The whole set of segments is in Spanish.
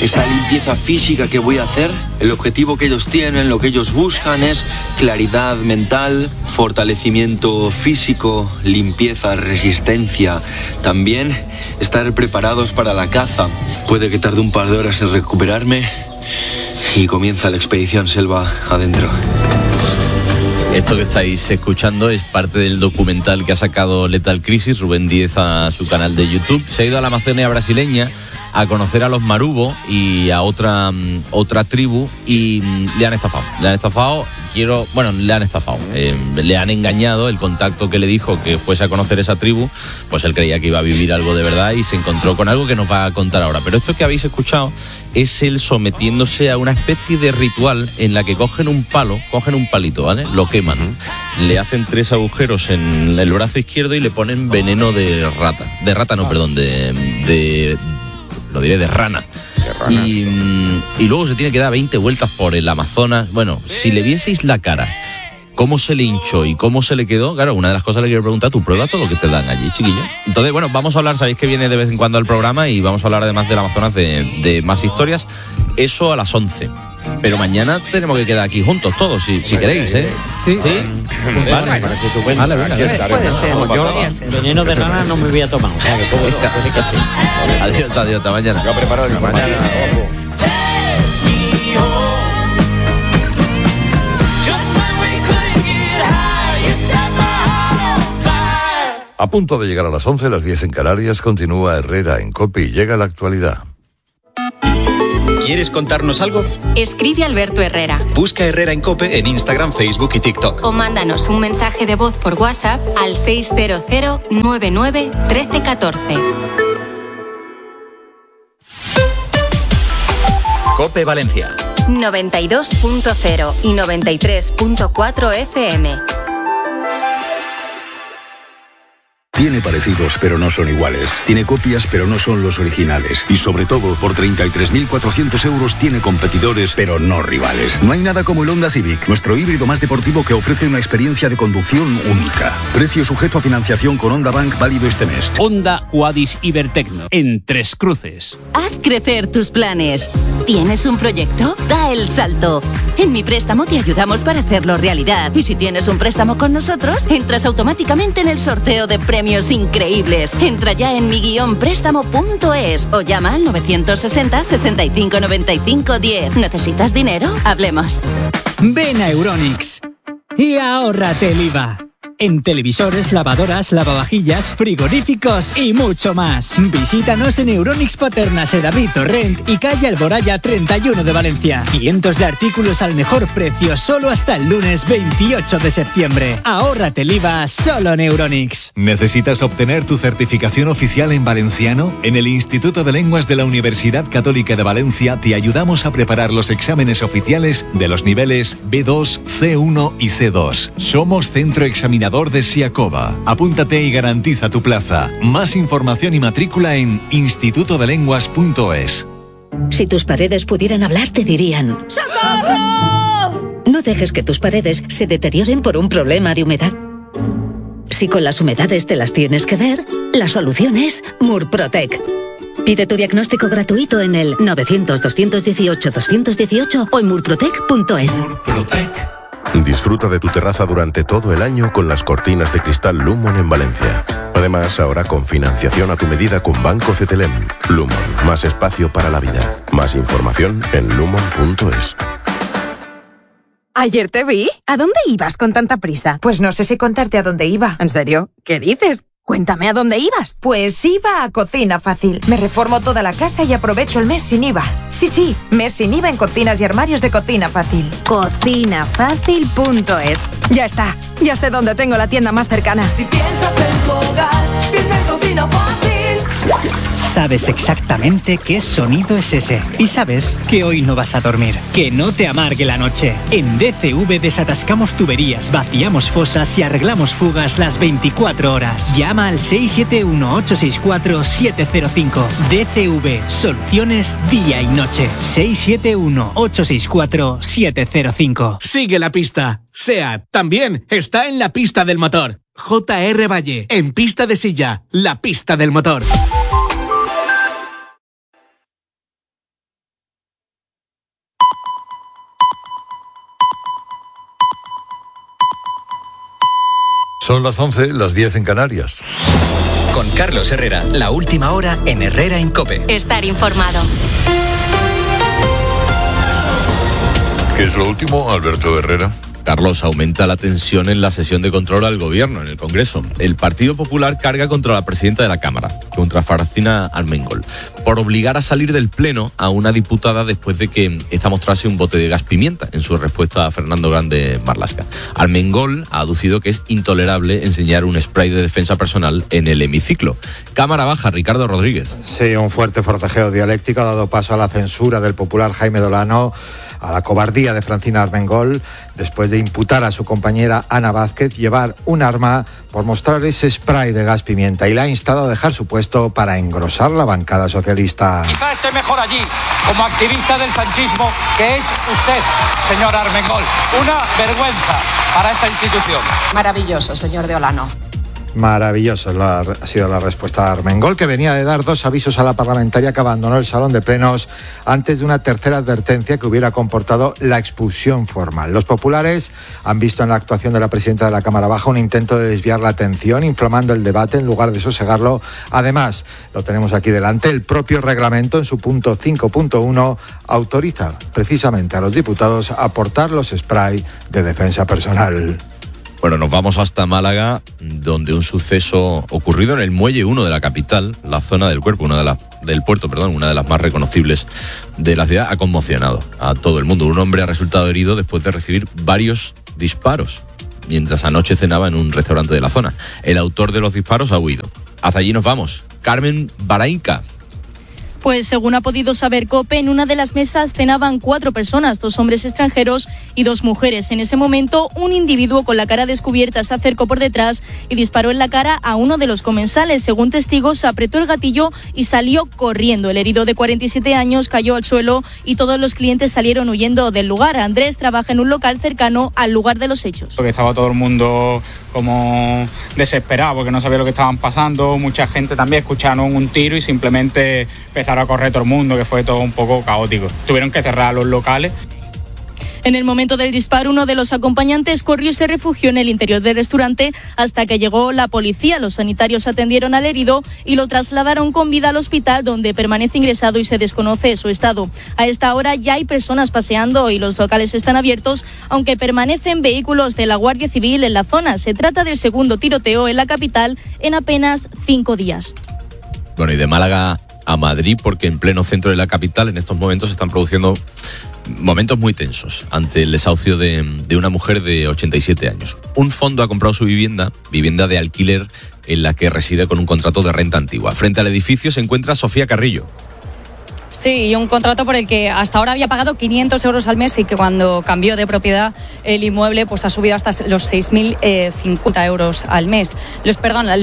Esta limpieza física que voy a hacer, el objetivo que ellos tienen, lo que ellos buscan es claridad mental, fortalecimiento físico, limpieza, resistencia. También estar preparados para la caza. Puede que tarde un par de horas en recuperarme y comienza la expedición selva adentro. Esto que estáis escuchando es parte del documental que ha sacado Lethal Crisis, Rubén Díez, a su canal de YouTube. Se ha ido a la Amazonia brasileña a conocer a los Marubo y a otra tribu y le han estafado. Le han engañado. El contacto que le dijo que fuese a conocer esa tribu, pues él creía que iba a vivir algo de verdad y se encontró con algo que nos va a contar ahora. Pero esto que habéis escuchado es él sometiéndose a una especie de ritual en la que cogen un palito, ¿vale? Lo queman, le hacen 3 agujeros en el brazo izquierdo y le ponen veneno de rata. De rana. Y luego se tiene que dar 20 vueltas por el Amazonas. Bueno, si le vieseis la cara, cómo se le hinchó y cómo se le quedó, claro, una de las cosas que le quiero preguntar, ¿tú pruebas todo lo que te dan allí, chiquillo? Entonces, bueno, vamos a hablar, sabéis que viene de vez en cuando al programa y vamos a hablar además del Amazonas de más historias. Eso a las 11. Pero mañana tenemos que quedar aquí juntos todos, si queréis, ¿eh? Sí. Vale. Puede ser. Veneno de rana no me voy a tomar, o sea que puede que sí. Adiós, hasta mañana. Yo preparo el mañana. A punto de llegar a las 11, las 10 en Canarias, continúa Herrera en COPE y llega la actualidad. ¿Quieres contarnos algo? Escribe Alberto Herrera. Busca Herrera en COPE en Instagram, Facebook y TikTok. O mándanos un mensaje de voz por WhatsApp al 600 99 13 14. COPE Valencia 92.0 y 93.4 FM. Tiene parecidos, pero no son iguales. Tiene copias, pero no son los originales. Y sobre todo, por 33.400 euros tiene competidores, pero no rivales. No hay nada como el Honda Civic, nuestro híbrido más deportivo que ofrece una experiencia de conducción única. Precio sujeto a financiación con Honda Bank válido este mes. Honda Quadis Ibertecno, en Tres Cruces. Haz crecer tus planes. ¿Tienes un proyecto? Da el salto. En Mi Préstamo te ayudamos para hacerlo realidad. Y si tienes un préstamo con nosotros, entras automáticamente en el sorteo de premios increíbles. Entra ya en mi-préstamo.es o llama al 960 65 95 10. ¿Necesitas dinero? Hablemos. Ven a Euronics y ahórrate el IVA. En televisores, lavadoras, lavavajillas, frigoríficos y mucho más. Visítanos en Euronics Paternas, David Torrent y calle Alboraya 31 de Valencia. Cientos de artículos al mejor precio solo hasta el lunes 28 de septiembre. Ahórrate el IVA solo en Euronics. ¿Necesitas obtener tu certificación oficial en valenciano? En el Instituto de Lenguas de la Universidad Católica de Valencia te ayudamos a preparar los exámenes oficiales de los niveles B2, C1 y C2. Somos centro examinador de Siakova. Apúntate y garantiza tu plaza. Más información y matrícula en institutodelenguas.es. Si tus paredes pudieran hablar, te dirían: ¡socorro! No dejes que tus paredes se deterioren por un problema de humedad. Si con las humedades te las tienes que ver, la solución es Murprotec. Pide tu diagnóstico gratuito en el 900-218-218 o en murprotec.es. Disfruta de tu terraza durante todo el año con las cortinas de cristal Lumon en Valencia. Además, ahora con financiación a tu medida con Banco CTLM. Lumon, más espacio para la vida. Más información en lumon.es. Ayer te vi. ¿A dónde ibas con tanta prisa? Pues no sé si contarte a dónde iba. ¿En serio? ¿Qué dices? Cuéntame a dónde ibas. Pues iba a Cocina Fácil. Me reformo toda la casa y aprovecho el mes sin IVA. Sí, mes sin IVA en cocinas y armarios de Cocina Fácil. Cocinafácil.es. Ya está. Ya sé dónde tengo la tienda más cercana. Si piensas en tu hogar, piensa en Cocina Fácil. Sabes exactamente qué sonido es ese. Y sabes que hoy no vas a dormir. Que no te amargue la noche. En DCV desatascamos tuberías, vaciamos fosas y arreglamos fugas las 24 horas. Llama al 671-864-705. DCV, soluciones día y noche. 671-864-705. Sigue la pista. SEAT también está en la pista del motor. JR Valle, en pista de silla, la pista del motor. Son las 11, las 10 en Canarias. Con Carlos Herrera, la última hora en Herrera en COPE. Estar informado. ¿Qué es lo último, Alberto Herrera? Carlos, aumenta la tensión en la sesión de control al gobierno en el Congreso. El Partido Popular carga contra la presidenta de la Cámara, contra Francina Armengol, por obligar a salir del Pleno a una diputada después de que esta mostrase un bote de gas pimienta en su respuesta a Fernando Grande Marlaska. Armengol ha aducido que es intolerable enseñar un spray de defensa personal en el hemiciclo. Cámara baja, Ricardo Rodríguez. Sí, un fuerte forcejeo dialéctico ha dado paso a la censura del popular Jaime Dolano, a la cobardía de Francina Armengol, después de imputar a su compañera Ana Vázquez llevar un arma por mostrar ese spray de gas pimienta, y la ha instado a dejar su puesto para engrosar la bancada socialista. Quizá esté mejor allí, como activista del sanchismo, que es usted, señor Armengol. Una vergüenza para esta institución. Maravilloso, señor de Olano. Maravilloso ha sido la respuesta de Armengol, que venía de dar 2 avisos a la parlamentaria que abandonó el salón de plenos antes de una tercera advertencia que hubiera comportado la expulsión formal. Los populares han visto en la actuación de la presidenta de la Cámara Baja un intento de desviar la atención, inflamando el debate en lugar de sosegarlo. Además, lo tenemos aquí delante, el propio reglamento en su punto 5.1 autoriza precisamente a los diputados a portar los spray de defensa personal. Bueno, nos vamos hasta Málaga, donde un suceso ocurrido en el Muelle 1 de la capital, la zona del puerto, una de las más reconocibles de la ciudad, ha conmocionado a todo el mundo. Un hombre ha resultado herido después de recibir varios disparos mientras anoche cenaba en un restaurante de la zona. El autor de los disparos ha huido. Hasta allí nos vamos. Carmen Barainca. Pues según ha podido saber COPE, en una de las mesas cenaban 4 personas, 2 hombres extranjeros y 2 mujeres. En ese momento, un individuo con la cara descubierta se acercó por detrás y disparó en la cara a uno de los comensales. Según testigos, apretó el gatillo y salió corriendo. El herido de 47 años cayó al suelo y todos los clientes salieron huyendo del lugar. Andrés trabaja en un local cercano al lugar de los hechos. Porque estaba todo el mundo como desesperado porque no sabía lo que estaban pasando. Mucha gente también escucharon un tiro y simplemente empezaron a correr todo el mundo, que fue todo un poco caótico. Tuvieron que cerrar los locales. En el momento del disparo, uno de los acompañantes corrió y se refugió en el interior del restaurante hasta que llegó la policía. Los sanitarios atendieron al herido y lo trasladaron con vida al hospital, donde permanece ingresado y se desconoce su estado. A esta hora ya hay personas paseando y los locales están abiertos, aunque permanecen vehículos de la Guardia Civil en la zona. Se trata del segundo tiroteo en la capital en apenas 5 días. Bueno, y de Málaga a Madrid, porque en pleno centro de la capital en estos momentos se están produciendo momentos muy tensos ante el desahucio de una mujer de 87 años. Un fondo ha comprado su vivienda de alquiler en la que reside con un contrato de renta antigua. Frente al edificio se encuentra Sofía Carrillo. Sí, y un contrato por el que hasta ahora había pagado 500 euros al mes y que cuando cambió de propiedad el inmueble pues ha subido hasta los 6.050 euros al mes. Los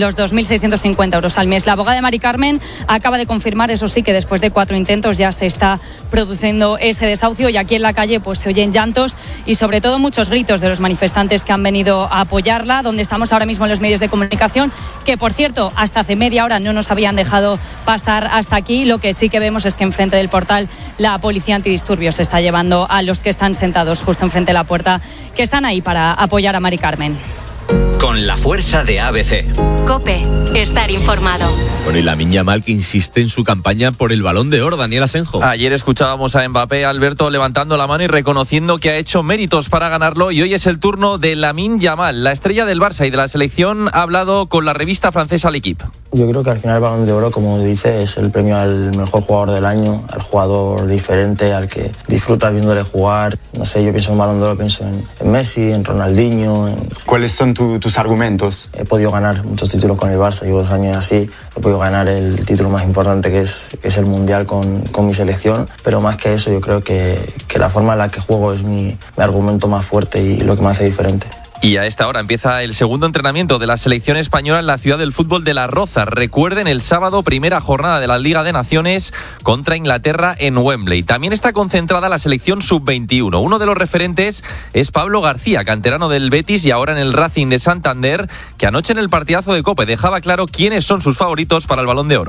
2.650 euros al mes. La abogada de Mari Carmen acaba de confirmar, eso sí, que después de 4 intentos ya se está produciendo ese desahucio y aquí en la calle pues se oyen llantos y sobre todo muchos gritos de los manifestantes que han venido a apoyarla, donde estamos ahora mismo en los medios de comunicación, que por cierto hasta hace media hora no nos habían dejado pasar hasta aquí. Lo que sí que vemos es que enfrente del portal la policía antidisturbios se está llevando a los que están sentados justo enfrente de la puerta, que están ahí para apoyar a Mari Carmen. Con la fuerza de ABC. COPE, estar informado. Bueno, y Lamine Yamal, que insiste en su campaña por el Balón de Oro, Daniel Asenjo. Ayer escuchábamos a Mbappé, Alberto, levantando la mano y reconociendo que ha hecho méritos para ganarlo, y hoy es el turno de Lamine Yamal. La estrella del Barça y de la selección ha hablado con la revista francesa L'Équipe. Yo creo que al final el Balón de Oro, como dice, es el premio al mejor jugador del año, al jugador diferente, al que disfrutas viéndole jugar. No sé, yo pienso en Balón de Oro, pienso en Messi, en Ronaldinho. ¿Cuáles son tus argumentos? He podido ganar muchos títulos con el Barça, llevo 2 años así. He podido ganar el título más importante que es el Mundial con mi selección, pero más que eso yo creo que la forma en la que juego es mi argumento más fuerte y lo que me hace diferente. Y a esta hora empieza el segundo entrenamiento de la selección española en la ciudad del fútbol de Las Rozas. Recuerden, el sábado, primera jornada de la Liga de Naciones contra Inglaterra en Wembley. También está concentrada la selección sub-21. Uno de los referentes es Pablo García, canterano del Betis y ahora en el Racing de Santander, que anoche en el partidazo de COPE dejaba claro quiénes son sus favoritos para el Balón de Oro.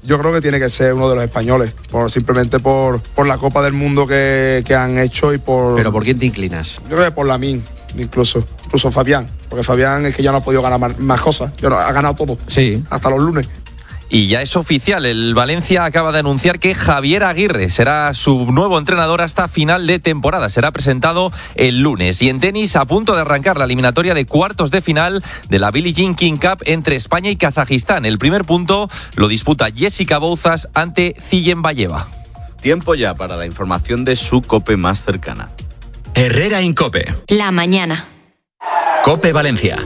yo creo que tiene que ser uno de los españoles, simplemente por la Copa del Mundo que han hecho y por... ¿Pero por quién te inclinas? Yo creo que por Lamine, incluso Fabián, porque Fabián es que ya no ha podido ganar más cosas, ha ganado todo, sí, hasta los lunes. Y ya es oficial, el Valencia acaba de anunciar que Javier Aguirre será su nuevo entrenador hasta final de temporada. Será presentado el lunes. Y en tenis, a punto de arrancar la eliminatoria de cuartos de final de la Billie Jean King Cup entre España y Kazajistán. El primer punto lo disputa Jessica Bouzas ante Ziyenbayeva. Tiempo ya para la información de su COPE más cercana. Herrera Incope. La mañana. COPE Valencia.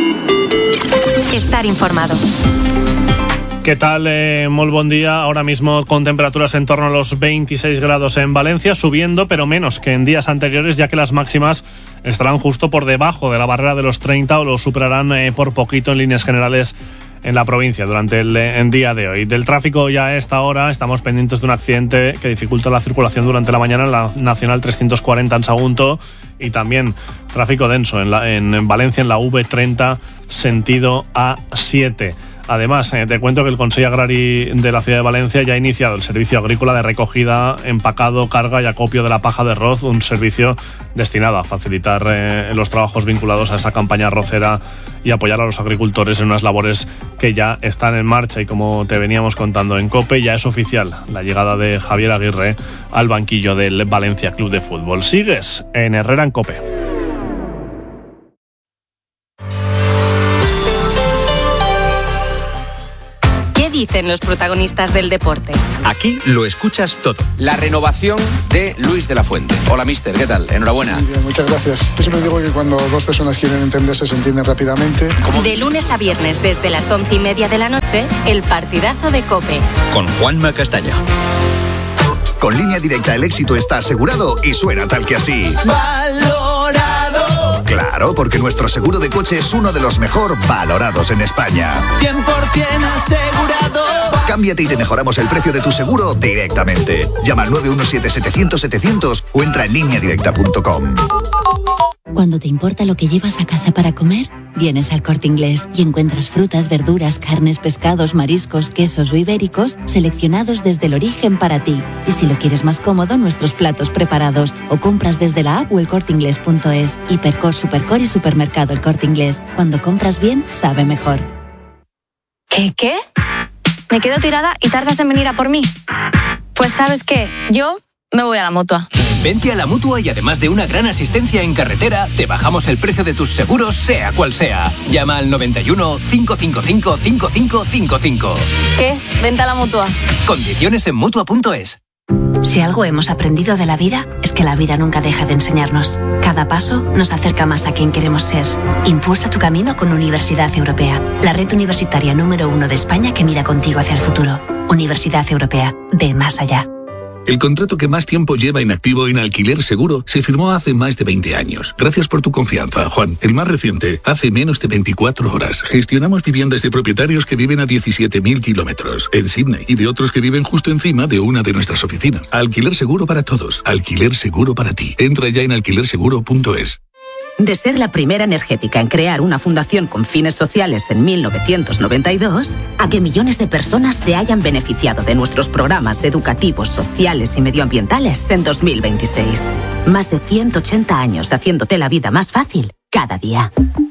Estar informado. ¿Qué tal? Muy buen día. Ahora mismo con temperaturas en torno a los 26 grados en Valencia, subiendo pero menos que en días anteriores, ya que las máximas estarán justo por debajo de la barrera de los 30 o lo superarán por poquito en líneas generales en la provincia durante el día de hoy. Del tráfico ya a esta hora estamos pendientes de un accidente que dificulta la circulación durante la mañana en la Nacional 340 en Sagunto, y también tráfico denso en Valencia en la V30 sentido A7. Además, te cuento que el Consell Agrari de la ciudad de Valencia ya ha iniciado el servicio agrícola de recogida, empacado, carga y acopio de la paja de arroz, un servicio destinado a facilitar los trabajos vinculados a esa campaña arrocera y apoyar a los agricultores en unas labores que ya están en marcha. Y como te veníamos contando en COPE, ya es oficial la llegada de Javier Aguirre al banquillo del Valencia Club de Fútbol. Sigues en Herrera en COPE. Dicen los protagonistas del deporte. Aquí lo escuchas todo. La renovación de Luis de la Fuente. Hola, mister, ¿qué tal? Enhorabuena. Muy bien, muchas gracias. Yo siempre digo que cuando dos personas quieren entenderse, se entienden rápidamente. De lunes a viernes desde las 11:30 de la noche, el partidazo de COPE. Con Juanma Castaño. Con Línea Directa el éxito está asegurado y suena tal que así. Valorado. Claro, porque nuestro seguro de coche es uno de los mejor valorados en España. 100% asegurado. Cámbiate y te mejoramos el precio de tu seguro directamente. Llama al 917-700-700 o entra en lineadirecta.com. Cuando te importa lo que llevas a casa para comer, vienes al Corte Inglés y encuentras frutas, verduras, carnes, pescados, mariscos, quesos o ibéricos seleccionados desde el origen para ti. Y si lo quieres más cómodo, nuestros platos preparados, o compras desde la app o elcorteinglés.es. Hipercor, Supercor y Supermercado El Corte Inglés. Cuando compras bien, sabe mejor. ¿Qué? ¿Me quedo tirada y tardas en venir a por mí? Pues ¿sabes qué? Yo me voy a la Mutua. Vente a la Mutua y además de una gran asistencia en carretera, te bajamos el precio de tus seguros, sea cual sea. Llama al 91 555 5555. ¿Qué? Vente a la Mutua. Condiciones en Mutua.es. Si algo hemos aprendido de la vida, es que la vida nunca deja de enseñarnos. Cada paso nos acerca más a quien queremos ser. Impulsa tu camino con Universidad Europea, la red universitaria número 1 de España que mira contigo hacia el futuro. Universidad Europea, ve más allá. El contrato que más tiempo lleva inactivo en Alquiler Seguro se firmó hace más de 20 años. Gracias por tu confianza, Juan. El más reciente, hace menos de 24 horas. Gestionamos viviendas de propietarios que viven a 17.000 kilómetros en Sydney y de otros que viven justo encima de una de nuestras oficinas. Alquiler Seguro para todos. Alquiler Seguro para ti. Entra ya en alquilerseguro.es. De ser la primera energética en crear una fundación con fines sociales en 1992, a que millones de personas se hayan beneficiado de nuestros programas educativos, sociales y medioambientales en 2026. Más de 180 años haciéndote la vida más fácil cada día.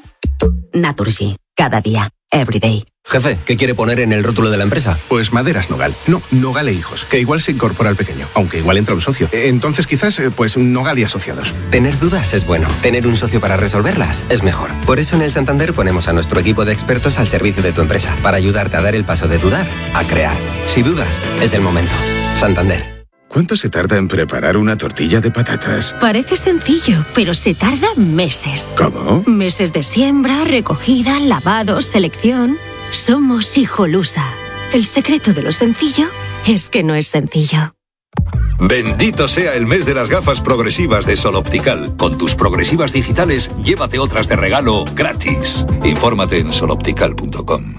Naturgy, cada día, every day. Jefe, ¿qué quiere poner en el rótulo de la empresa? Pues Maderas Nogal. No, Nogal e Hijos, que igual se incorpora al pequeño, aunque igual entra un socio. Entonces quizás, pues Nogal y Asociados. Tener dudas es bueno. Tener un socio para resolverlas es mejor. Por eso en el Santander ponemos a nuestro equipo de expertos al servicio de tu empresa, para ayudarte a dar el paso de dudar a crear. Si dudas, es el momento. Santander. ¿Cuánto se tarda en preparar una tortilla de patatas? Parece sencillo, pero se tarda meses. ¿Cómo? Meses de siembra, recogida, lavado, selección. Somos Hijolusa. El secreto de lo sencillo es que no es sencillo. Bendito sea el mes de las gafas progresivas de Sol Optical. Con tus progresivas digitales, llévate otras de regalo gratis. Infórmate en soloptical.com.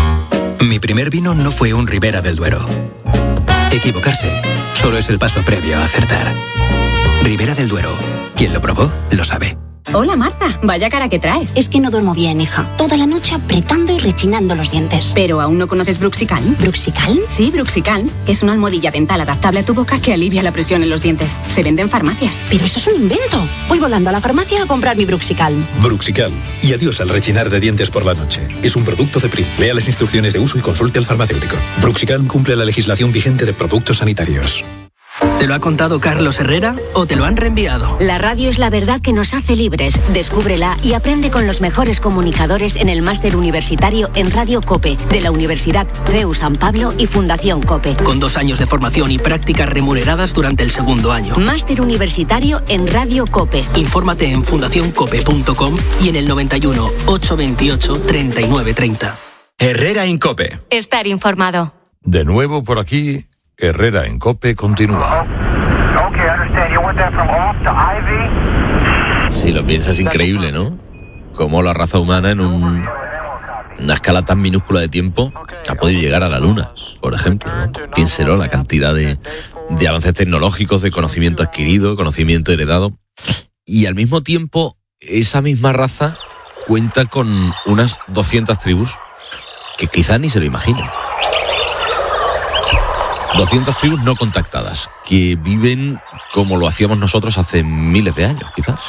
Mi primer vino no fue un Ribera del Duero. Equivocarse solo es el paso previo a acertar. Ribera del Duero. Quien lo probó, lo sabe. Hola, Marta. Vaya cara que traes. Es que no duermo bien, hija. Toda la noche apretando y rechinando los dientes. ¿Pero aún no conoces Bruxicalm? ¿Bruxicalm? Sí, Bruxicalm. Es una almohadilla dental adaptable a tu boca que alivia la presión en los dientes. Se vende en farmacias. Pero eso es un invento. Voy volando a la farmacia a comprar mi Bruxicalm. Bruxicalm. Y adiós al rechinar de dientes por la noche. Es un producto de Prim. Lea las instrucciones de uso y consulte al farmacéutico. Bruxicalm cumple la legislación vigente de productos sanitarios. ¿Te lo ha contado Carlos Herrera o te lo han reenviado? La radio es la verdad que nos hace libres. Descúbrela y aprende con los mejores comunicadores en el máster universitario en Radio COPE de la Universidad CEU San Pablo y Fundación COPE. Con 2 años de formación y prácticas remuneradas durante el segundo año. Máster universitario en Radio COPE. Infórmate en fundacioncope.com y en el 91 828 3930. Herrera en COPE. Estar informado. De nuevo por aquí, Herrera en COPE continúa. Si lo piensas, es increíble, ¿no? Cómo la raza humana en una escala tan minúscula de tiempo ha podido llegar a la Luna, por ejemplo, ¿no? Piénselo, la cantidad de avances tecnológicos, de conocimiento adquirido, conocimiento heredado. Y al mismo tiempo, esa misma raza cuenta con unas 200 tribus que quizás ni se lo imaginen. 200 tribus no contactadas, que viven como lo hacíamos nosotros hace miles de años, quizás.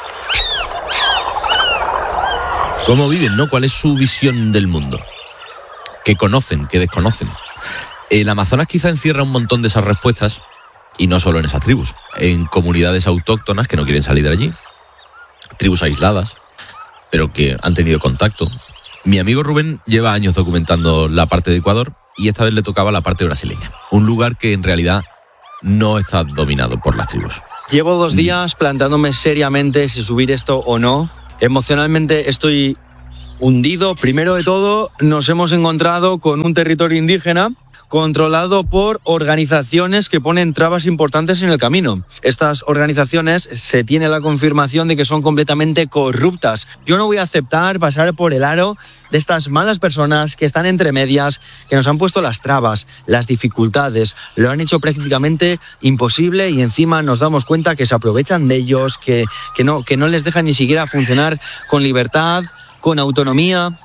¿Cómo viven, no? ¿Cuál es su visión del mundo? ¿Qué conocen, qué desconocen? El Amazonas quizá encierra un montón de esas respuestas, y no solo en esas tribus, en comunidades autóctonas que no quieren salir de allí, tribus aisladas, pero que han tenido contacto. Mi amigo Rubén lleva años documentando la parte de Ecuador, y esta vez le tocaba la parte brasileña, un lugar que en realidad no está dominado por las tribus. Llevo 2 días planteándome seriamente si subir esto o no. Emocionalmente estoy hundido. Primero de todo, nos hemos encontrado con un territorio indígena controlado por organizaciones que ponen trabas importantes en el camino. Estas organizaciones se tiene la confirmación de que son completamente corruptas. Yo no voy a aceptar pasar por el aro de estas malas personas que están entre medias, que nos han puesto las trabas, las dificultades, lo han hecho prácticamente imposible y encima nos damos cuenta que se aprovechan de ellos, que no les dejan ni siquiera funcionar con libertad, con autonomía.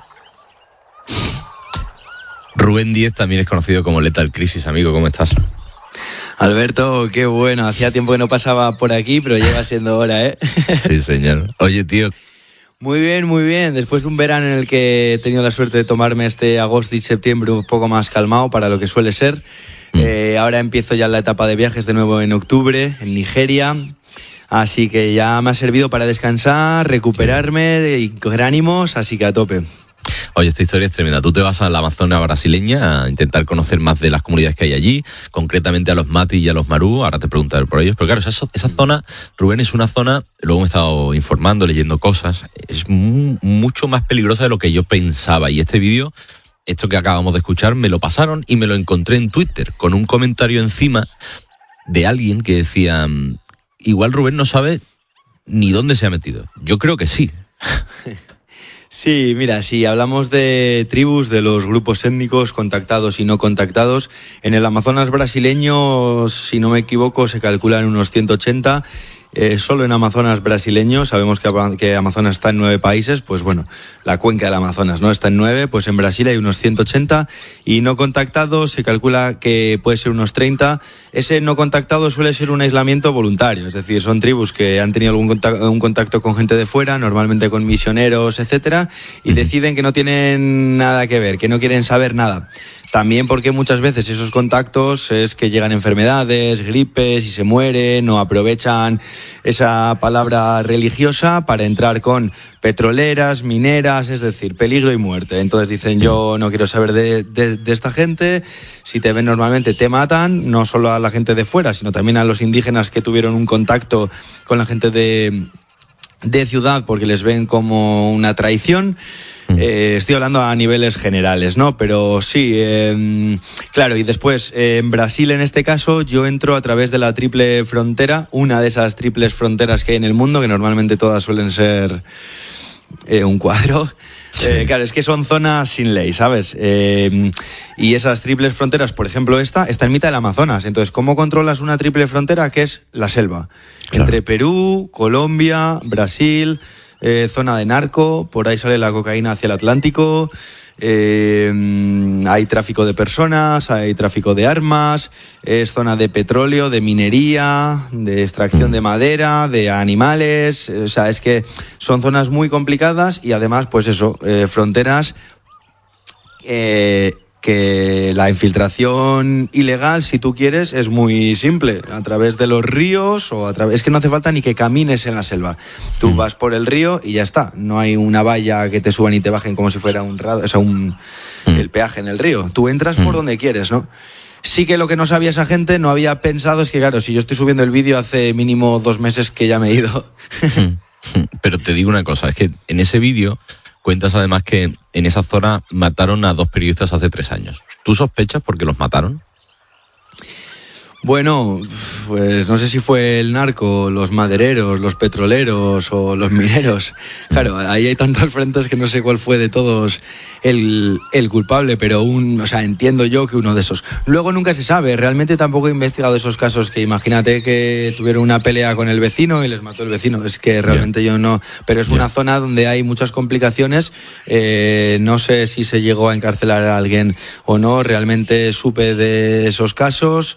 Rubén Díez también es conocido como Lethal Crisis. Amigo, ¿cómo estás? Alberto, qué bueno. Hacía tiempo que no pasaba por aquí, pero llega siendo hora, ¿eh? Sí, señor. Oye, tío. Muy bien, muy bien. Después de un verano en el que he tenido la suerte de tomarme este agosto y septiembre un poco más calmado para lo que suele ser, ahora empiezo ya la etapa de viajes de nuevo en octubre, en Nigeria. Así que ya me ha servido para descansar, recuperarme y coger ánimos, así que a tope. Oye, esta historia es tremenda. Tú te vas a la Amazonia brasileña a intentar conocer más de las comunidades que hay allí, concretamente a los Mati y a los Marú. Ahora te preguntaré por ellos. Pero claro, esa zona, Rubén, es una zona, luego me he estado informando, leyendo cosas, es mucho más peligrosa de lo que yo pensaba. Y este vídeo, esto que acabamos de escuchar, me lo pasaron y me lo encontré en Twitter, con un comentario encima de alguien que decía, igual Rubén no sabe ni dónde se ha metido. Yo creo que sí. Sí, mira, si hablamos de tribus, de los grupos étnicos contactados y no contactados, en el Amazonas brasileño, si no me equivoco, se calculan unos 180. Solo en Amazonas brasileño, sabemos que Amazonas está en 9 países, pues bueno, la cuenca del Amazonas no está en 9, pues en Brasil hay unos 180 y no contactados se calcula que puede ser unos 30. Ese no contactado suele ser un aislamiento voluntario, es decir, son tribus que han tenido un contacto con gente de fuera, normalmente con misioneros, etcétera, y deciden que no tienen nada que ver, que no quieren saber nada. También porque muchas veces esos contactos es que llegan enfermedades, gripes y se mueren, o aprovechan esa palabra religiosa para entrar con petroleras, mineras, es decir, peligro y muerte. Entonces dicen, yo no quiero saber de esta gente, si te ven normalmente te matan, no solo a la gente de fuera, sino también a los indígenas que tuvieron un contacto con la gente de ciudad porque les ven como una traición. Estoy hablando a niveles generales, ¿no? Pero sí, claro, y después en Brasil en este caso yo entro a través de la triple frontera, una de esas triples fronteras que hay en el mundo, que normalmente todas suelen ser un cuadro. Claro, es que son zonas sin ley, ¿sabes? Y esas triples fronteras, por ejemplo, esta está en mitad del Amazonas. Entonces, ¿cómo controlas una triple frontera que es la selva? Claro. Entre Perú, Colombia, Brasil, zona de narco, por ahí sale la cocaína hacia el Atlántico. Hay tráfico de personas, hay tráfico de armas, es zona de petróleo, de minería, de extracción de madera, de animales. O sea, es que son zonas muy complicadas y además, pues eso, fronteras que la infiltración ilegal, si tú quieres, es muy simple, a través de los ríos o a través, es que no hace falta ni que camines en la selva. Tú vas por el río y ya está, no hay una valla que te suban y te bajen como si fuera el peaje en el río. Tú entras por donde quieres, ¿no? Sí que lo que no sabía esa gente, no había pensado, es que claro, si yo estoy subiendo el vídeo hace mínimo 2 meses que ya me he ido. Pero te digo una cosa, es que en ese vídeo cuentas además que en esa zona mataron a 2 periodistas hace 3 años. ¿Tú sospechas por qué los mataron? Bueno, pues no sé si fue el narco, los madereros, los petroleros o los mineros. Claro, ahí hay tantos frentes que no sé cuál fue de todos el culpable, pero entiendo yo que uno de esos. Luego nunca se sabe, realmente tampoco he investigado esos casos que imagínate que tuvieron una pelea con el vecino y les mató el vecino. Es que realmente yo no... Pero es una zona donde hay muchas complicaciones. No sé si se llegó a encarcelar a alguien o no, realmente supe de esos casos.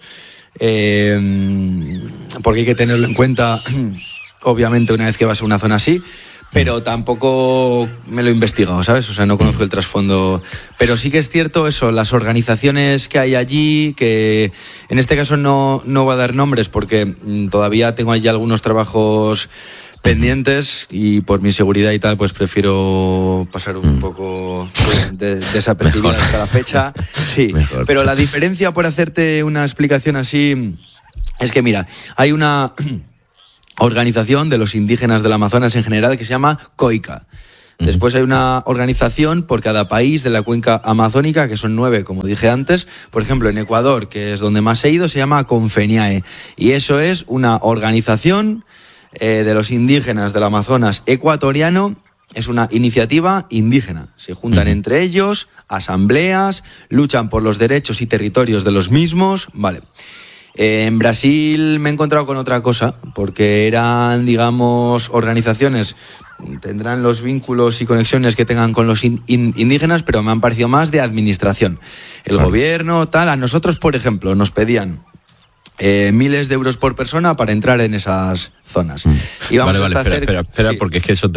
Porque hay que tenerlo en cuenta, obviamente, una vez que vas a una zona así, pero tampoco me lo he investigado, ¿sabes? O sea, no conozco el trasfondo, pero sí que es cierto eso, las organizaciones que hay allí, que en este caso no voy a dar nombres porque todavía tengo allí algunos trabajos pendientes y por mi seguridad y tal, pues prefiero pasar un poco desapercibida hasta la fecha. Sí, mejor. Pero la diferencia, por hacerte una explicación así, es que mira, hay una organización de los indígenas del Amazonas en general que se llama COICA. Después hay una organización por cada país de la cuenca amazónica, que son 9, como dije antes. Por ejemplo, en Ecuador, que es donde más he ido, se llama CONFENIAE. Y eso es una organización de los indígenas del Amazonas ecuatoriano. Es una iniciativa indígena. Se juntan entre ellos, asambleas, luchan por los derechos y territorios de los mismos. Vale. En Brasil me he encontrado con otra cosa, porque eran, digamos, organizaciones, tendrán los vínculos y conexiones que tengan con los indígenas, pero me han parecido más de administración. El gobierno, tal. A nosotros, por ejemplo, nos pedían miles de euros por persona para entrar en esas zonas. Y vamos espera, sí. Porque es que eso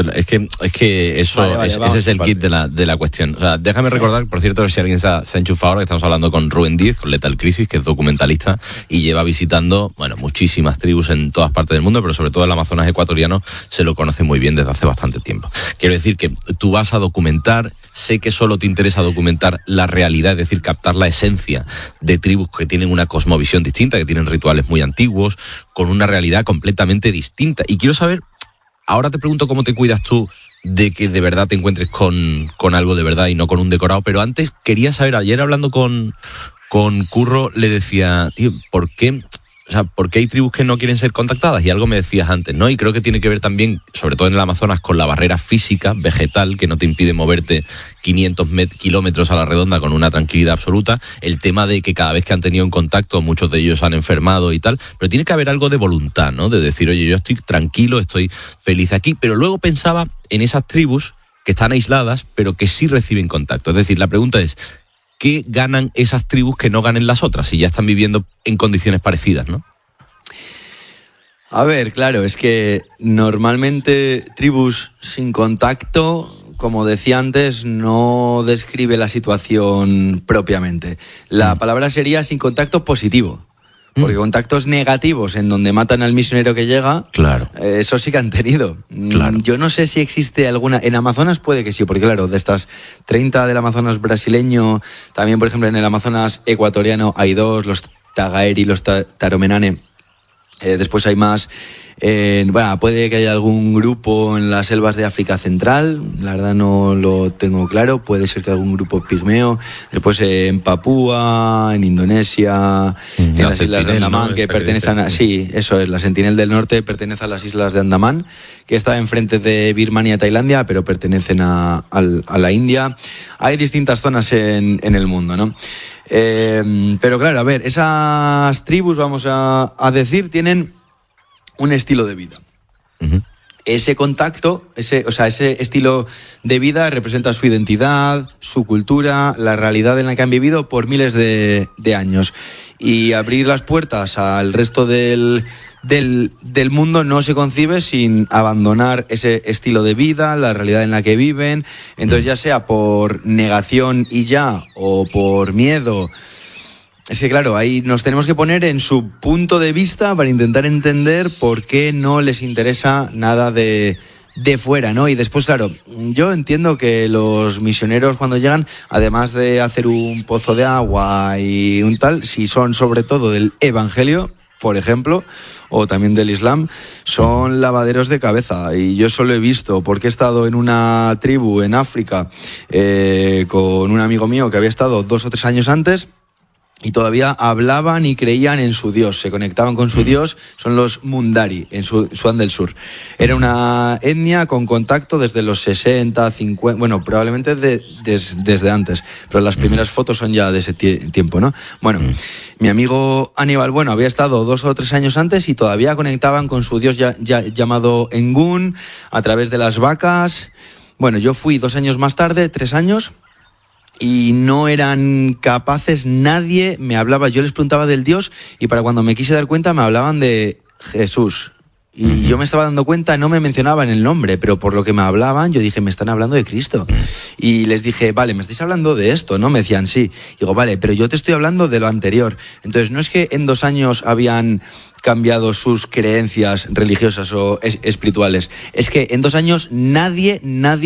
ese es el kit de la cuestión. O sea, déjame recordar, por cierto, si alguien se ha enchufado ahora, que estamos hablando con Rubén Díez, con Lethal Crisis, que es documentalista y lleva visitando, muchísimas tribus en todas partes del mundo, pero sobre todo el Amazonas ecuatoriano se lo conoce muy bien desde hace bastante tiempo. Quiero decir que tú vas a documentar, sé que solo te interesa documentar la realidad, es decir, captar la esencia de tribus que tienen una cosmovisión distinta, que tienen rituales muy antiguos, con una realidad completamente distinta. Y quiero saber, ahora te pregunto cómo te cuidas tú de que de verdad te encuentres con algo de verdad y no con un decorado, pero antes quería saber, ayer hablando con Curro, le decía, tío, ¿por qué hay tribus que no quieren ser contactadas? Y algo me decías antes, ¿no? Y creo que tiene que ver también, sobre todo en el Amazonas, con la barrera física, vegetal, que no te impide moverte 500 kilómetros a la redonda con una tranquilidad absoluta. El tema de que cada vez que han tenido un contacto, muchos de ellos han enfermado y tal. Pero tiene que haber algo de voluntad, ¿no? De decir, oye, yo estoy tranquilo, estoy feliz aquí. Pero luego pensaba en esas tribus que están aisladas, pero que sí reciben contacto. Es decir, la pregunta es, ¿qué ganan esas tribus que no ganen las otras si ya están viviendo en condiciones parecidas, no? A ver, claro, es que normalmente tribus sin contacto, como decía antes, no describe la situación propiamente. La palabra sería sin contacto positivo. Porque contactos negativos en donde matan al misionero que llega, claro, eso sí que han tenido. Claro. Yo no sé si existe alguna... En Amazonas puede que sí, porque claro, de estas 30 del Amazonas brasileño, también por ejemplo en el Amazonas ecuatoriano hay 2, los Tagaeri y los Taromenane, Después hay más. Puede que haya algún grupo en las selvas de África Central, la verdad no lo tengo claro, puede ser que algún grupo pigmeo, después en Papúa, en Indonesia, en las islas de Andamán, ¿no? Que pertenecen a... Sí, eso es, la Sentinel del Norte pertenece a las islas de Andamán, que está enfrente de Birmania, Tailandia, pero pertenecen a la India. Hay distintas zonas en el mundo, ¿no? Pero claro, a ver, esas tribus, vamos a decir, tienen un estilo de vida. Uh-huh. Ese contacto, ese estilo de vida representa su identidad, su cultura, la realidad en la que han vivido por miles de años. Y abrir las puertas al resto del mundo no se concibe sin abandonar ese estilo de vida, la realidad en la que viven. Entonces, ya sea por negación y ya, o por miedo. Es que claro, ahí nos tenemos que poner en su punto de vista para intentar entender por qué no les interesa nada de fuera, ¿no? Y después, claro, yo entiendo que los misioneros cuando llegan, además de hacer un pozo de agua y un tal, si son sobre todo del Evangelio, por ejemplo, o también del Islam, son lavaderos de cabeza. Y yo eso lo he visto porque he estado en una tribu en África con un amigo mío que había estado 2 o 3 años antes. Y todavía hablaban y creían en su Dios, se conectaban con su Dios, son los Mundari, en Sudán del Sur. Era una etnia con contacto desde los 60, 50, bueno, probablemente desde antes, pero las primeras fotos son ya de ese tiempo, ¿no? Bueno, mi amigo Aníbal, había estado 2 o 3 años antes y todavía conectaban con su Dios ya llamado Engun, a través de las vacas. Bueno, yo fui 2 años más tarde, 3 años... y no eran capaces, nadie me hablaba, yo les preguntaba del Dios y para cuando me quise dar cuenta me hablaban de Jesús y yo me estaba dando cuenta, no me mencionaban el nombre, pero por lo que me hablaban yo dije, me están hablando de Cristo y les dije, vale, me estáis hablando de esto, ¿no? Me decían, sí. Digo, vale, pero yo te estoy hablando de lo anterior. Entonces no es que en 2 años habían cambiado sus creencias religiosas o espirituales, es que en 2 años nadie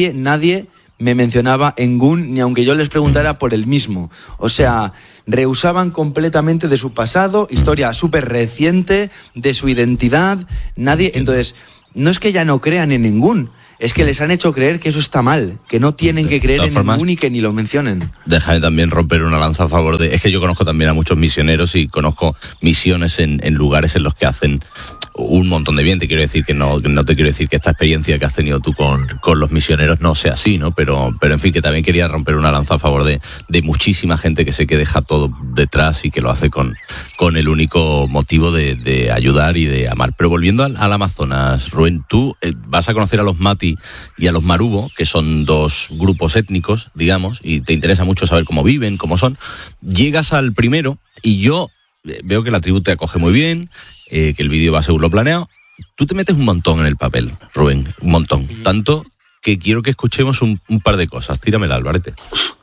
me mencionaba Engun, ni aunque yo les preguntara por el mismo. O sea, rehusaban completamente de su pasado, historia súper reciente, de su identidad, nadie. Entonces, no es que ya no crean en Engun, es que les han hecho creer que eso está mal, que no tienen que creer en Engun y que ni lo mencionen. Déjame también romper una lanza a favor de... Es que yo conozco también a muchos misioneros y conozco misiones en lugares en los que hacen un montón de bien. Te quiero decir que no te quiero decir que esta experiencia que has tenido tú con los misioneros no sea así, ¿no? Pero en fin, que también quería romper una lanza a favor de muchísima gente que sé que deja todo detrás y que lo hace con el único motivo de ayudar y de amar. Pero volviendo al Amazonas, Rubén, tú vas a conocer a los Mati y a los Marubo, que son 2 grupos étnicos, digamos, y te interesa mucho saber cómo viven, cómo son. Llegas al primero y yo veo que la tribu te acoge muy bien, que el vídeo va según lo planeado. Tú te metes un montón en el papel, Rubén, un montón. Tanto que quiero que escuchemos un par de cosas. Tíramela, Alvarete.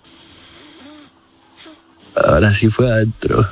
Ahora sí fue adentro.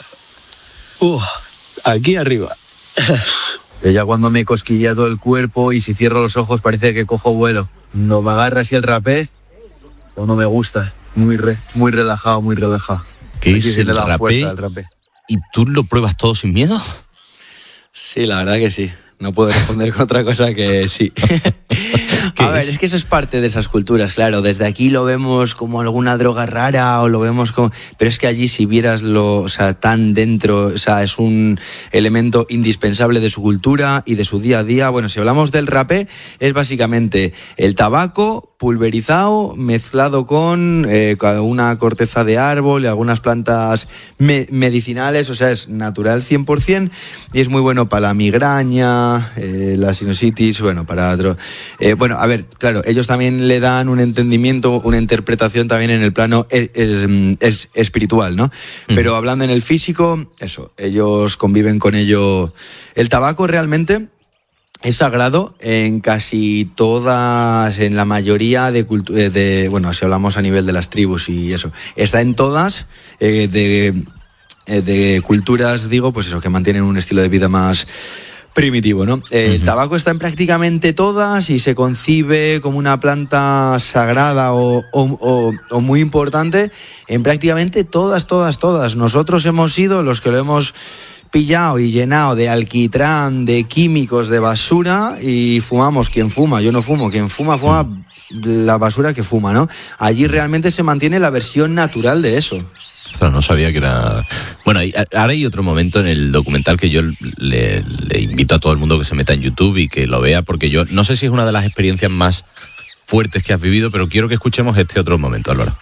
Aquí arriba. Ya cuando me cosquilla todo el cuerpo y si cierro los ojos parece que cojo vuelo. No me agarra así el rapé o no me gusta. Muy relajado, muy relajado. ¿Qué es el rapé? ¿Y tú lo pruebas todo sin miedo? Sí, la verdad que sí. No puedo responder con otra cosa que sí. A ver, es que eso es parte de esas culturas, claro. Desde aquí lo vemos como alguna droga rara o lo vemos como... Pero es que allí si vieras tan dentro, es un elemento indispensable de su cultura y de su día a día. Bueno, si hablamos del rapé, es básicamente el tabaco pulverizado, mezclado con una corteza de árbol y algunas plantas medicinales, o sea, es natural 100% y es muy bueno para la migraña, la sinusitis, para otro. A ver, claro, ellos también le dan un entendimiento, una interpretación también en el plano es espiritual, ¿no? Pero hablando en el físico, eso, ellos conviven con ello. El tabaco realmente es sagrado en casi todas, en la mayoría de culturas, si hablamos a nivel de las tribus y eso, está en todas, de culturas, pues eso, que mantienen un estilo de vida más primitivo, ¿no? El tabaco está en prácticamente todas y se concibe como una planta sagrada o muy importante en prácticamente todas. Nosotros hemos sido los que lo hemos pillado y llenado de alquitrán, de químicos, de basura, y fumamos quien fuma. Yo no fumo, quien fuma la basura que fuma, ¿no? Allí realmente se mantiene la versión natural de eso. Claro, no sabía que era... Bueno, ahora hay otro momento en el documental que yo le invito a todo el mundo que se meta en YouTube y que lo vea, porque yo no sé si es una de las experiencias más fuertes que has vivido, pero quiero que escuchemos este otro momento, Álvaro.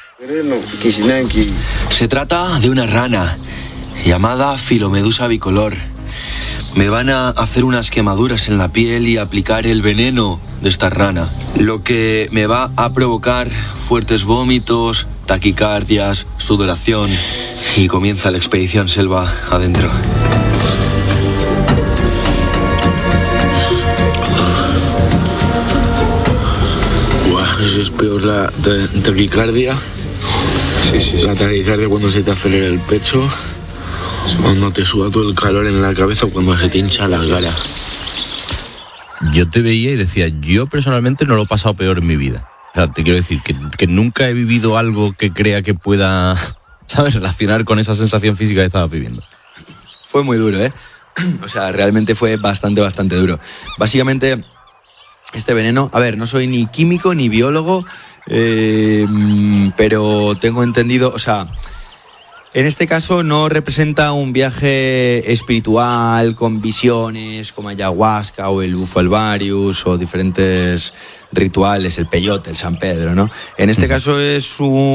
Se trata de una rana llamada Filomedusa bicolor. Me van a hacer unas quemaduras en la piel y aplicar el veneno de esta rana, lo que me va a provocar fuertes vómitos, taquicardias, sudoración, y comienza la expedición selva adentro. No sé si es peor la taquicardia. Sí. La taquicardia cuando se te acelera el pecho, cuando te suda todo el calor en la cabeza o cuando se te hincha la cara. Yo te veía y decía, yo personalmente no lo he pasado peor en mi vida. O sea, te quiero decir que nunca he vivido algo que crea que pueda, ¿sabes?, relacionar con esa sensación física que estaba viviendo. Fue muy duro, ¿eh? O sea, realmente fue bastante duro. Básicamente, este veneno, a ver, no soy ni químico ni biólogo, pero tengo entendido, o sea, en este caso no representa un viaje espiritual con visiones como ayahuasca o el bufo alvarius o diferentes rituales, el peyote, el San Pedro, ¿no? En este caso es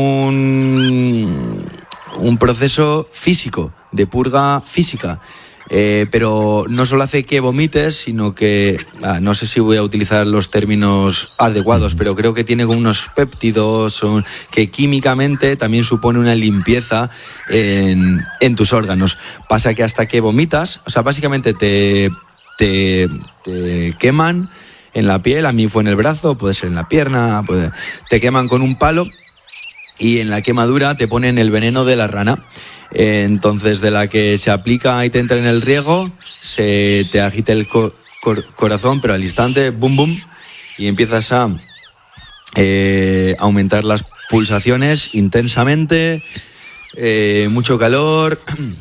un proceso físico, de purga física. Pero no solo hace que vomites, sino que, no sé si voy a utilizar los términos adecuados, pero creo que tiene como unos péptidos que químicamente también supone una limpieza en tus órganos. Pasa que hasta que vomitas, o sea, básicamente te queman en la piel, a mí fue en el brazo, puede ser en la pierna, te queman con un palo y en la quemadura te ponen el veneno de la rana. Entonces, de la que se aplica y te entra en el riego, se te agita el corazón, pero al instante, boom, boom, y empiezas a aumentar las pulsaciones intensamente, mucho calor,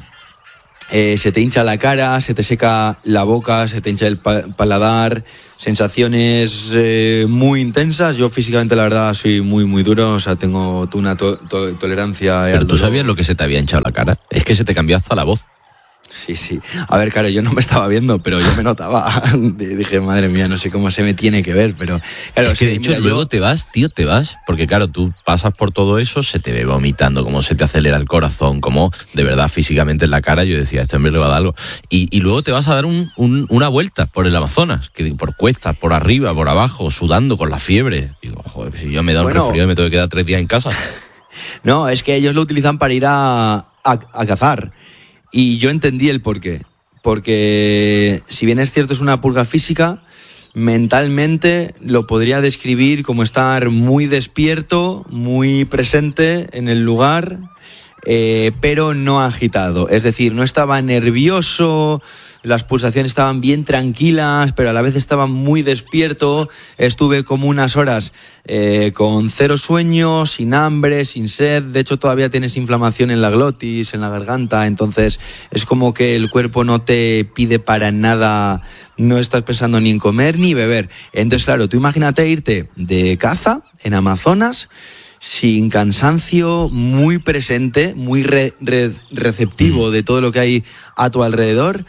se te hincha la cara, se te seca la boca, se te hincha el paladar, sensaciones muy intensas. Yo físicamente, la verdad, soy muy duro, o sea, tengo una tolerancia. Pero tú sabías lo que se te había hinchado la cara, es que se te cambió hasta la voz. Sí. A ver, claro, yo no me estaba viendo, pero yo me notaba. Dije, madre mía, no sé cómo se me tiene que ver, pero... Claro, es que de hecho mira, luego te vas, porque claro, tú pasas por todo eso, se te ve vomitando, cómo se te acelera el corazón, cómo de verdad físicamente en la cara, yo decía, este hombre le va a dar algo. Y luego te vas a dar una vuelta por el Amazonas, que por cuestas, por arriba, por abajo, sudando con la fiebre. Digo, joder, si yo me he dado un resfriado y me tengo que quedar 3 días en casa. No, es que ellos lo utilizan para ir a cazar. Y yo entendí el porqué. Porque si bien es cierto es una purga física, mentalmente lo podría describir como estar muy despierto, muy presente en el lugar, pero no agitado. Es decir, no estaba nervioso, las pulsaciones estaban bien tranquilas, pero a la vez estaba muy despierto. Estuve como unas horas con 0 sueño, sin hambre, sin sed. De hecho, todavía tienes inflamación en la glotis, en la garganta. Entonces, es como que el cuerpo no te pide para nada, no estás pensando ni en comer ni beber. Entonces, claro, tú imagínate irte de caza en Amazonas, sin cansancio, muy presente, muy receptivo de todo lo que hay a tu alrededor,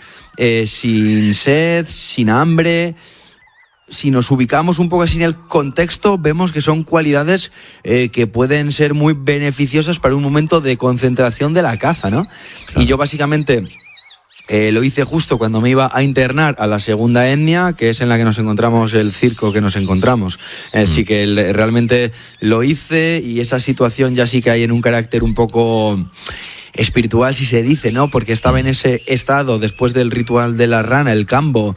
sin sed, sin hambre. Si nos ubicamos un poco así en el contexto, vemos que son cualidades que pueden ser muy beneficiosas para un momento de concentración de la caza, ¿no? Claro. Y yo básicamente... lo hice justo cuando me iba a internar a la segunda etnia, que es en la que nos encontramos, el circo que nos encontramos. Así que realmente lo hice, y esa situación ya sí que hay en un carácter un poco espiritual, si se dice, ¿no? Porque estaba en ese estado después del ritual de la rana, el cambo,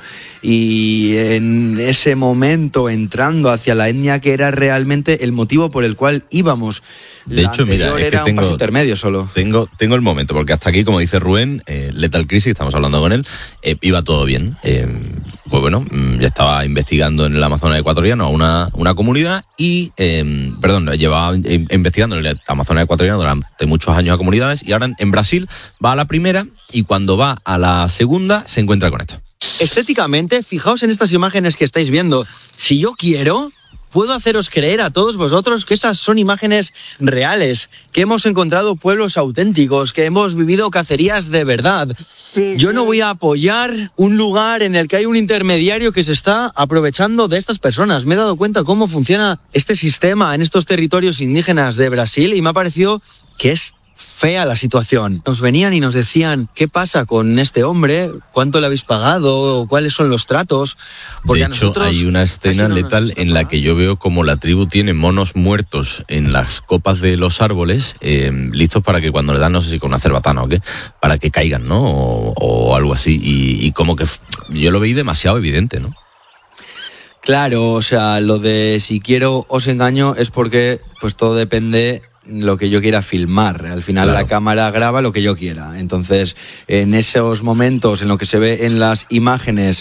y en ese momento entrando hacia la etnia que era realmente el motivo por el cual íbamos. De hecho, mira, es era que tengo, un paso intermedio solo. Tengo el momento, porque hasta aquí, como dice Rubén, Lethal Crisis, estamos hablando con él, iba todo bien. Pues bueno, ya estaba investigando en el Amazonas ecuatoriano a una comunidad y, llevaba investigando en el Amazonas ecuatoriano durante muchos años a comunidades, y ahora en Brasil va a la primera y cuando va a la segunda se encuentra con esto. Estéticamente, fijaos en estas imágenes que estáis viendo. Si yo quiero, puedo haceros creer a todos vosotros que estas son imágenes reales, que hemos encontrado pueblos auténticos, que hemos vivido cacerías de verdad. Yo no voy a apoyar un lugar en el que hay un intermediario que se está aprovechando de estas personas. Me he dado cuenta cómo funciona este sistema en estos territorios indígenas de Brasil y me ha parecido que es fea la situación. Nos venían y nos decían, ¿qué pasa con este hombre? ¿Cuánto le habéis pagado? ¿Cuáles son los tratos? Porque de hecho, hay una escena letal en la que yo veo como la tribu tiene monos muertos en las copas de los árboles, listos para que cuando le dan, no sé si con una cerbatana o qué, para que caigan, ¿no? O algo así. Y como que yo lo veí demasiado evidente, ¿no? Claro, o sea, lo de si quiero os engaño es porque pues todo depende lo que yo quiera filmar. Al final, claro, la cámara graba lo que yo quiera. Entonces, en esos momentos en lo que se ve en las imágenes,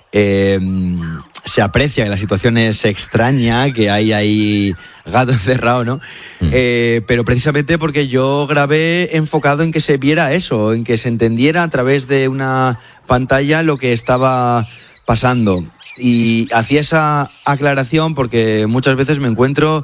se aprecia que la situación es extraña, que hay ahí gato encerrado, ¿no? Pero precisamente porque yo grabé enfocado en que se viera eso, en que se entendiera a través de una pantalla lo que estaba pasando. Y hacía esa aclaración porque muchas veces me encuentro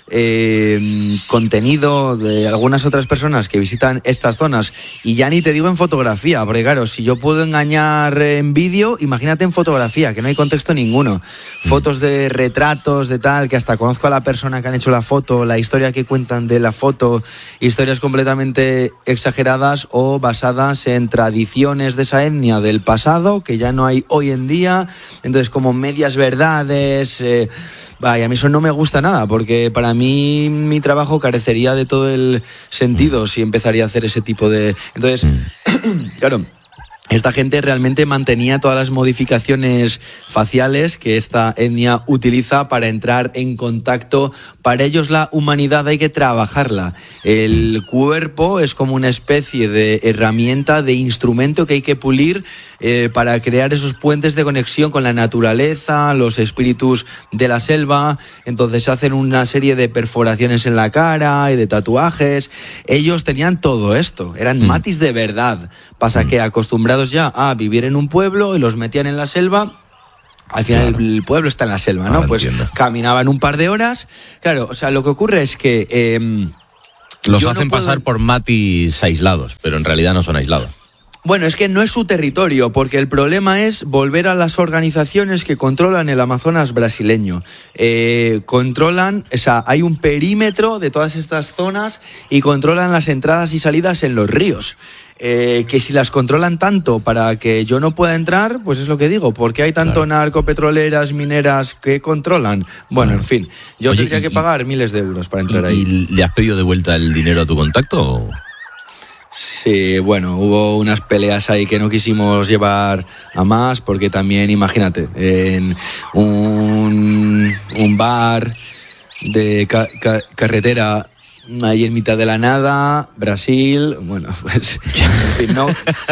contenido de algunas otras personas que visitan estas zonas, y ya ni te digo en fotografía, porque claro, si yo puedo engañar en vídeo, imagínate en fotografía, que no hay contexto ninguno. Fotos de retratos, de tal, que hasta conozco a la persona que han hecho la foto, la historia que cuentan de la foto, historias completamente exageradas o basadas en tradiciones de esa etnia del pasado, que ya no hay hoy en día, entonces como medias verdades. Vaya, a mí eso no me gusta nada, porque para mí mi trabajo carecería de todo el sentido si empezaría a hacer ese tipo de... Entonces, claro, esta gente realmente mantenía todas las modificaciones faciales que esta etnia utiliza para entrar en contacto. Para ellos la humanidad hay que trabajarla. El cuerpo es como una especie de herramienta, de instrumento que hay que pulir para crear esos puentes de conexión con la naturaleza, los espíritus de la selva. Entonces hacen una serie de perforaciones en la cara y de tatuajes. Ellos tenían todo esto, eran matis de verdad. Pasa que acostumbrados ya a vivir en un pueblo y los metían en la selva. Al final, claro, el pueblo está en la selva, ¿no? Pues entiendo. Caminaban un par de horas. Claro, o sea, lo que ocurre es que... los hacen pasar por matis aislados, pero en realidad no son aislados. Bueno, es que no es su territorio, porque el problema es volver a las organizaciones que controlan el Amazonas brasileño. Controlan, o sea, hay un perímetro de todas estas zonas y controlan las entradas y salidas en los ríos. Que si las controlan tanto para que yo no pueda entrar, pues es lo que digo, porque hay tanto narcopetroleras, mineras que controlan. Bueno, en fin, yo tendría que pagar miles de euros para entrar ahí. ¿Y le has pedido de vuelta el dinero a tu contacto o...? Sí, bueno, hubo unas peleas ahí que no quisimos llevar a más, porque también, imagínate, en un bar de carretera ahí en mitad de la nada, Brasil, bueno, pues en fin, no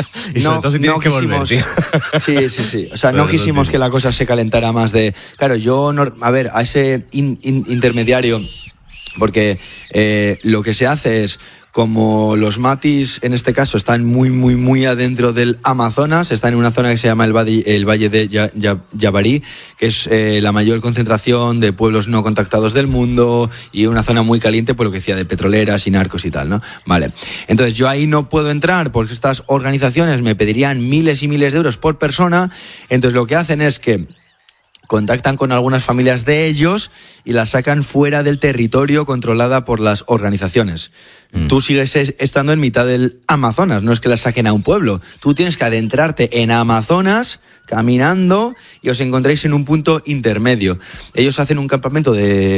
que volver, tío. Sí. O sea, no quisimos que la cosa se calentara más de... Claro, yo no... A ver, a ese intermediario, porque lo que se hace es... Como los matis, en este caso, están muy adentro del Amazonas, están en una zona que se llama el Valle de Javari, que es la mayor concentración de pueblos no contactados del mundo y una zona muy caliente, por lo que decía, de petroleras y narcos y tal, ¿no? Vale. Entonces, yo ahí no puedo entrar porque estas organizaciones me pedirían miles y miles de euros por persona. Entonces, lo que hacen es que contactan con algunas familias de ellos y las sacan fuera del territorio controlada por las organizaciones. Tú sigues estando en mitad del Amazonas, no es que las saquen a un pueblo. Tú tienes que adentrarte en Amazonas caminando y os encontráis en un punto intermedio. Ellos hacen un campamento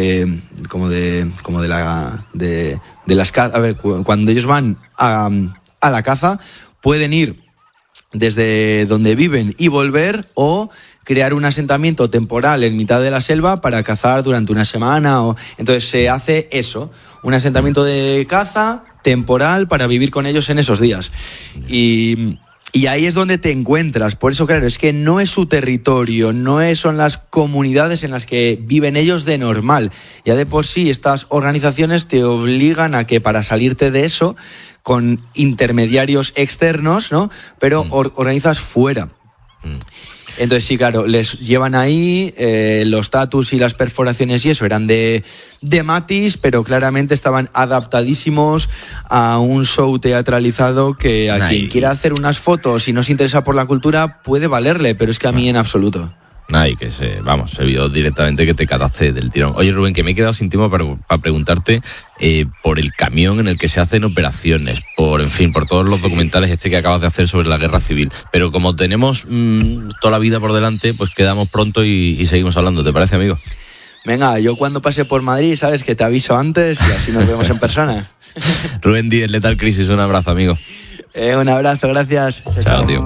cuando ellos van a la caza, pueden ir desde donde viven y volver, o crear un asentamiento temporal en mitad de la selva para cazar durante una semana. Entonces se hace eso, un asentamiento de caza temporal para vivir con ellos en esos días. Y Y ahí es donde te encuentras. Por eso, claro, es que no es su territorio, son las comunidades en las que viven ellos de normal. Ya de por sí estas organizaciones te obligan a que para salirte de eso, con intermediarios externos, ¿no? Pero organizas fuera. Entonces sí, claro, les llevan ahí, los tatus y las perforaciones y eso eran de Matis, pero claramente estaban adaptadísimos a un show teatralizado que a quien quiera hacer unas fotos y no se interesa por la cultura puede valerle, pero es que a mí en absoluto. Ay, que se vio directamente que te cataste del tirón. Oye, Rubén, que me he quedado sin tiempo para preguntarte por el camión en el que se hacen operaciones, por todos los documentales que acabas de hacer sobre la guerra civil. Pero como tenemos toda la vida por delante, pues quedamos pronto y seguimos hablando. ¿Te parece, amigo? Venga, yo cuando pase por Madrid, sabes que te aviso antes y así nos vemos en persona. Rubén Díez, Lethal Crisis, un abrazo, amigo. Un abrazo, gracias. Chao, tío.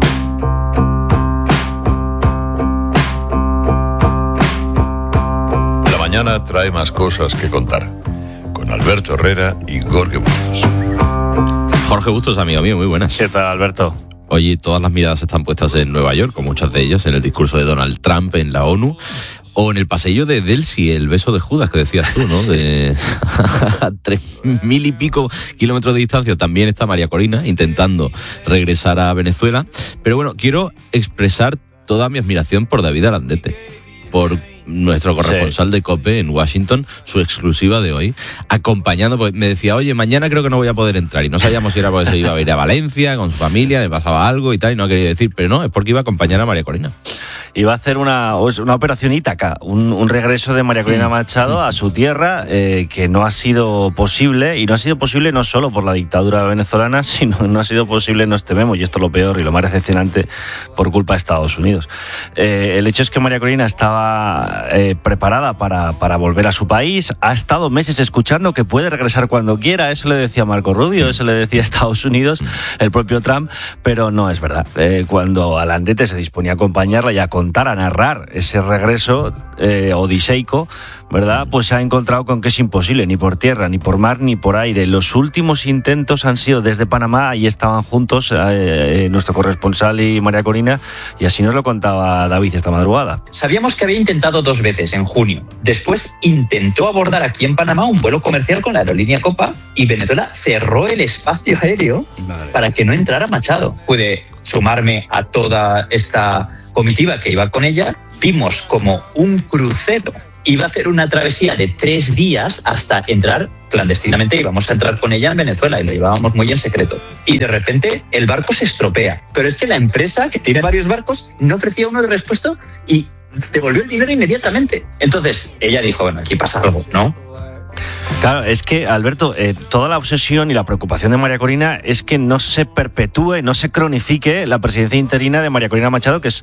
Mañana trae más cosas que contar, con Alberto Herrera y Jorge Bustos. Jorge Bustos, amigo mío, muy buenas. ¿Qué tal, Alberto? Oye, todas las miradas están puestas en Nueva York, con muchas de ellas en el discurso de Donald Trump en la ONU, o en el pasillo de Delsi, el beso de Judas que decías tú, ¿no? De 3.000 y pico kilómetros de distancia también está María Corina intentando regresar a Venezuela. Pero bueno, quiero expresar toda mi admiración por David Arandete, por nuestro corresponsal de COPE en Washington, su exclusiva de hoy, acompañando, pues me decía, oye, mañana creo que no voy a poder entrar, y no sabíamos si era porque se iba a ir a Valencia con su familia, le pasaba algo y tal, y no quería decir, pero no, es porque iba a acompañar a María Corina. Iba a hacer una operación Ítaca, un regreso de María Corina Machado a su tierra, que no ha sido posible, y no ha sido posible no solo por la dictadura venezolana, sino no ha sido posible, nos tememos, y esto es lo peor y lo más decepcionante, por culpa de Estados Unidos. El hecho es que María Corina estaba preparada para volver a su país, ha estado meses escuchando que puede regresar cuando quiera, eso le decía Marco Rubio, eso le decía Estados Unidos, el propio Trump, pero no es verdad. Cuando Arandete se disponía a acompañarla y a contar, a narrar ese regreso odiseico, ¿verdad? Pues se ha encontrado con que es imposible, ni por tierra, ni por mar, ni por aire. Los últimos intentos han sido desde Panamá, ahí estaban juntos nuestro corresponsal y María Corina, y así nos lo contaba David esta madrugada. Sabíamos que había intentado 2 veces en junio. Después intentó abordar aquí en Panamá un vuelo comercial con la aerolínea Copa y Venezuela cerró el espacio aéreo para que no entrara Machado. Pude sumarme a toda esta comitiva que iba con ella. Vimos como un crucero iba a hacer una travesía de 3 días hasta entrar clandestinamente, íbamos a entrar con ella en Venezuela y lo llevábamos muy en secreto. Y de repente el barco se estropea. Pero es que la empresa, que tiene varios barcos, no ofrecía uno de repuesto y devolvió el dinero inmediatamente. Entonces ella dijo, bueno, aquí pasa algo, ¿no? Claro, es que, Alberto, toda la obsesión y la preocupación de María Corina es que no se perpetúe, no se cronifique la presidencia interina de María Corina Machado, que es,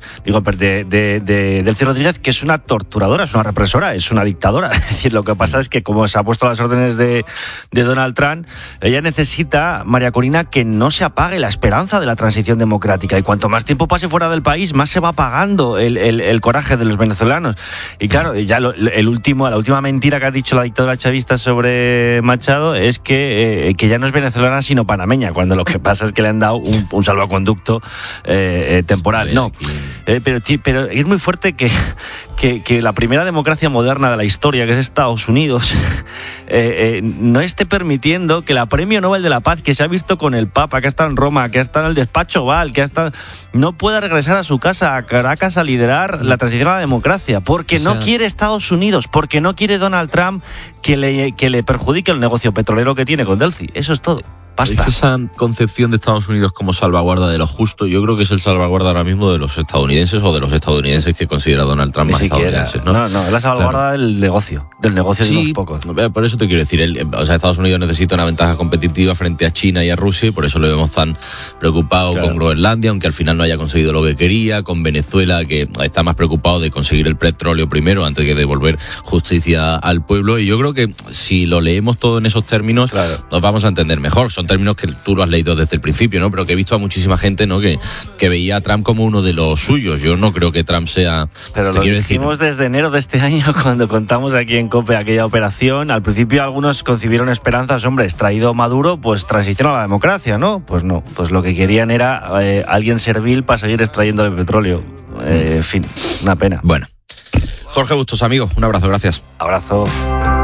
de Delcy Rodríguez, que es una torturadora, es una represora, es una dictadora. Es decir, lo que pasa es que como se ha puesto a las órdenes de Donald Trump, ella necesita, María Corina, que no se apague la esperanza de la transición democrática. Y cuanto más tiempo pase fuera del país, más se va apagando el coraje de los venezolanos. Y claro, ya la última mentira que ha dicho la dictadura chavista sobre Machado es que ya no es venezolana sino panameña, cuando lo que pasa es que le han dado un salvoconducto temporal. No, pero es muy fuerte que la primera democracia moderna de la historia, que es Estados Unidos, no esté permitiendo que la Premio Nobel de la Paz, que se ha visto con el Papa, que ha estado en Roma, que ha estado en el despacho Oval, no pueda regresar a su casa, a Caracas, a liderar la transición a la democracia, porque no quiere Estados Unidos, porque no quiere Donald Trump que le perjudique el negocio petrolero que tiene con Delcy. Eso es todo. Basta. Es que esa concepción de Estados Unidos como salvaguarda de lo justo, yo creo que es el salvaguarda ahora mismo de los estadounidenses o de los estadounidenses que considera Donald Trump más estadounidenses, ¿no? No, es la salvaguarda del negocio de los pocos. Por eso te quiero decir, Estados Unidos necesita una ventaja competitiva frente a China y a Rusia, y por eso lo vemos tan preocupado con Groenlandia, aunque al final no haya conseguido lo que quería, con Venezuela, que está más preocupado de conseguir el petróleo primero antes que devolver justicia al pueblo, y yo creo que si lo leemos todo en esos términos, nos vamos a entender mejor. Son son términos que tú lo has leído desde el principio, ¿no? Pero que he visto a muchísima gente, ¿no? Que veía a Trump como uno de los suyos. Yo no creo que Trump sea... Pero lo dijimos desde enero de este año cuando contamos aquí en COPE aquella operación. Al principio algunos concibieron esperanzas, hombre, extraído Maduro, pues transición a la democracia, ¿no? Pues no, pues lo que querían era alguien servil para seguir extrayendo el petróleo. En fin, una pena. Bueno. Jorge Bustos, amigo, un abrazo, gracias. Abrazo.